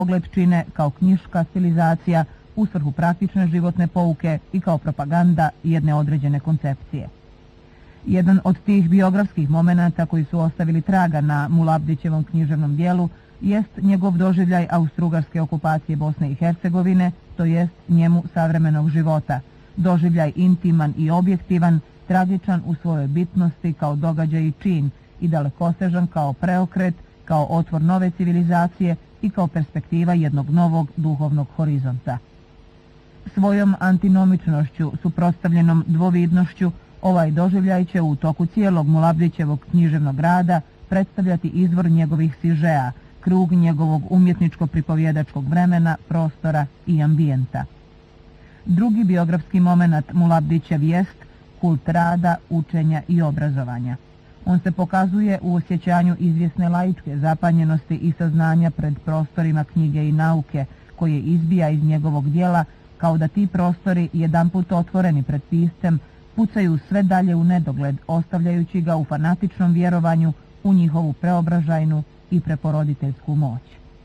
pogled čine kao knjiška stilizacija u svrhu praktične životne pouke i kao propaganda jedne određene koncepcije. Jedan od tih biografskih momenata koji su ostavili traga na Mulabdićevom književnom dijelu jest njegov doživljaj austrougarske okupacije Bosne i Hercegovine, to jest njemu savremenog života, doživljaj intiman i objektivan, tragičan u svojoj bitnosti kao događaj i čin i dalekosežan kao preokret, kao otvor nove civilizacije i kao perspektiva jednog novog duhovnog horizonta. Svojom antinomičnošću, suprotstavljenom dvovidnošću, ovaj doživljaj će u toku cijelog Mulabdićevog književnog rada predstavljati izvor njegovih sižea, krug njegovog umjetničko-pripovjedačkog vremena, prostora i ambijenta. Drugi biografski moment Mulabdićev jest kult rada, učenja i obrazovanja. On se pokazuje u osjećanju izvjesne laičke zapanjenosti i saznanja pred prostorima knjige i nauke, koje izbija iz njegovog dijela, kao da ti prostori, jedanput otvoreni pred piscem, pucaju sve dalje u nedogled, ostavljajući ga u fanatičnom vjerovanju u njihovu preobražajnu i preporoditeljsku moć.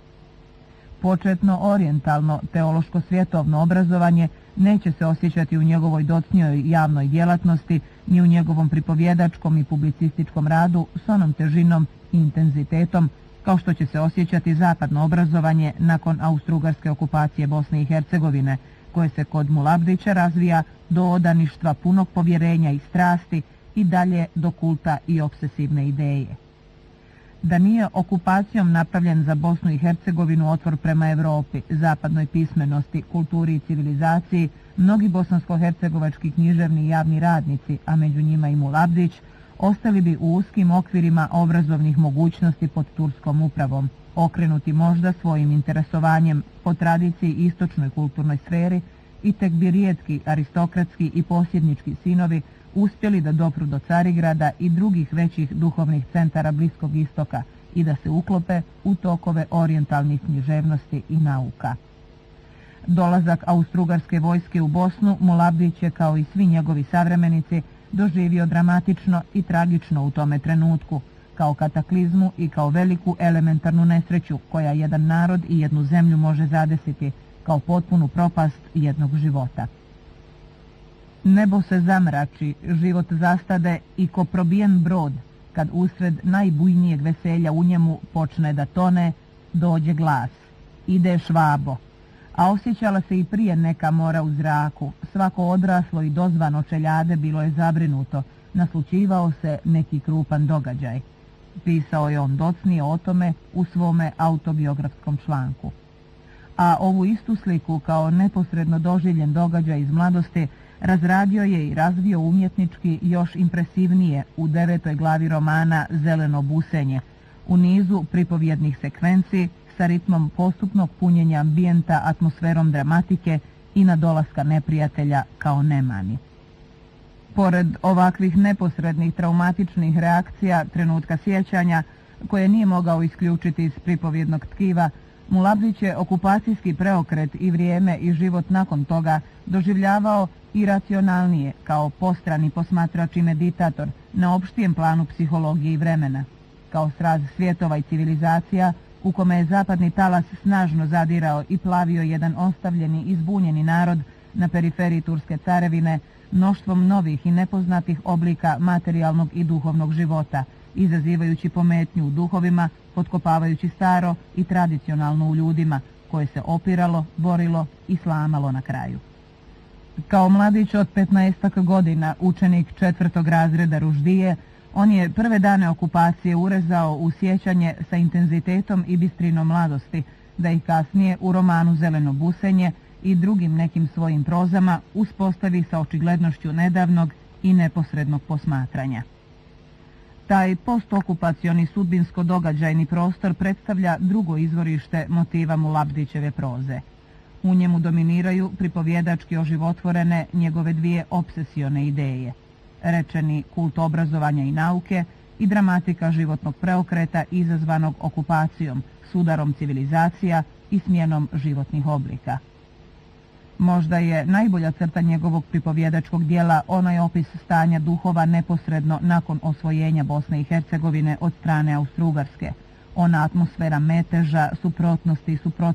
Početno orijentalno teološko-svjetovno obrazovanje neće se osjećati u njegovoj docnijoj javnoj djelatnosti ni u njegovom pripovjedačkom i publicističkom radu s onom težinom i intenzitetom kao što će se osjećati zapadno obrazovanje nakon austrougarske okupacije Bosne i Hercegovine, koje se kod Mulabdića razvija do odaništva punog povjerenja i strasti i dalje do kulta i obsesivne ideje. Da nije okupacijom napravljen za Bosnu i Hercegovinu otvor prema Evropi, zapadnoj pismenosti, kulturi i civilizaciji, mnogi bosansko-hercegovački književni i javni radnici, a među njima i Mulabdić, ostali bi u uskim okvirima obrazovnih mogućnosti pod turskom upravom, okrenuti možda svojim interesovanjem po tradiciji istočnoj kulturnoj sferi i tek bi rijetki aristokratski i posjednički sinovi uspjeli da dopru do Carigrada i drugih većih duhovnih centara Bliskog istoka i da se uklope u tokove orijentalnih književnosti i nauka. Dolazak austrougarske vojske u Bosnu Mulabdić je, kao i svi njegovi savremenici, doživio dramatično i tragično u tome trenutku, kao kataklizmu i kao veliku elementarnu nesreću koja jedan narod i jednu zemlju može zadesiti, kao potpunu propast jednog života. Nebo se zamrači, život zastade i ko probijen brod, kad usred najbujnijeg veselja u njemu počne da tone, dođe glas: ide Švabo. A osjećala se i prije neka mora u zraku, svako odraslo i dozvano čeljade bilo je zabrinuto, naslućivao se neki krupan događaj. Pisao je on docnije o tome u svome autobiografskom članku. A ovu istu sliku kao neposredno doživljen događaj iz mladosti razradio je i razvio umjetnički još impresivnije u 9. glavi romana Zeleno busenje, u nizu pripovjednih sekvenci sa ritmom postupnog punjenja ambijenta, atmosferom dramatike i nadolaska neprijatelja kao nemani. Pored ovakvih neposrednih traumatičnih reakcija trenutka sjećanja, koje nije mogao isključiti iz pripovjednog tkiva, Mulabdić je okupacijski preokret i vrijeme i život nakon toga doživljavao iracionalnije, kao postrani posmatrač i meditator na opštijem planu psihologije i vremena, kao sraz svjetova i civilizacija u kome je zapadni talas snažno zadirao i plavio jedan ostavljeni i zbunjeni narod na periferiji Turske carevine mnoštvom novih i nepoznatih oblika materijalnog i duhovnog života, izazivajući pometnju u duhovima, potkopavajući staro i tradicionalno u ljudima, koje se opiralo, borilo i slamalo na kraju. Kao mladić od 15 godina, učenik 4. razreda Ruždije, on je prve dane okupacije urezao u sjećanje sa intenzitetom i bistrinom mladosti, da ih kasnije u romanu Zeleno busenje i drugim nekim svojim prozama uspostavi sa očiglednošću nedavnog i neposrednog posmatranja. Taj postokupacioni sudbinsko-događajni prostor predstavlja drugo izvorište motiva Mulabdićeve proze. U njemu dominiraju pripovjedački oživotvorene njegove dvije obsesione ideje: rečeni kult obrazovanja i nauke i dramatika životnog preokreta izazvanog okupacijom, sudarom civilizacija i smjenom životnih oblika. Možda je najbolja crta njegovog pripovjedačkog dijela onaj opis stanja duhova neposredno nakon osvojenja Bosne i Hercegovine od strane Austrougarske, ona atmosfera meteža, suprotnosti i suprotstavljanja